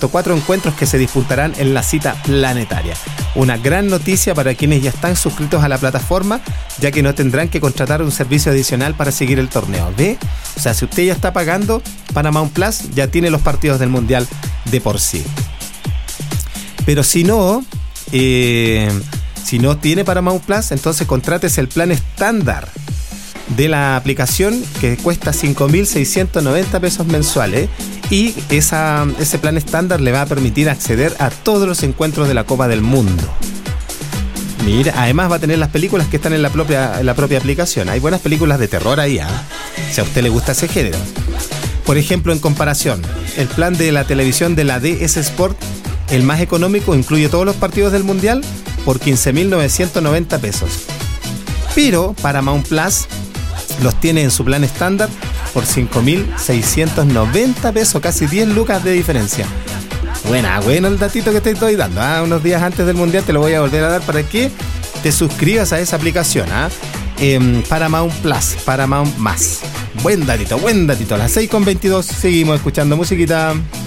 104 encuentros que se disputarán en la cita planetaria. Una gran noticia para quienes ya están suscritos a la plataforma, ya que no tendrán que contratar un servicio adicional para seguir el torneo. ¿Ve? O sea, si usted ya está pagando Paramount Plus, ya tiene los partidos del Mundial de por sí. Pero si no tiene Paramount Plus, entonces contrátese el plan estándar de la aplicación, que cuesta 5.690 pesos mensuales, y ese plan estándar le va a permitir acceder a todos los encuentros de la Copa del Mundo. Mira, además va a tener las películas que están en la propia aplicación. Hay buenas películas de terror ahí, si a usted le gusta ese género. Por ejemplo, en comparación, el plan de la televisión de la DS Sport, el más económico, incluye todos los partidos del Mundial por 15.990 pesos. Pero Paramount Plus los tiene en su plan estándar por 5.690 pesos, casi 10 lucas de diferencia. Bueno el datito que te estoy dando. Unos días antes del Mundial te lo voy a volver a dar para que te suscribas a esa aplicación. Paramount Plus, Paramount Más. Buen datito. A las 6:22 seguimos escuchando musiquita.